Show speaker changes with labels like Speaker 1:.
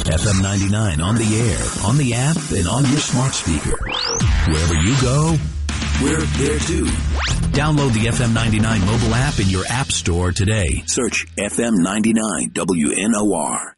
Speaker 1: FM 99 on the air, on the app, and on your smart speaker. Wherever you go, we're there too. Download the FM 99 mobile app in your app store today. Search FM 99 WNOR.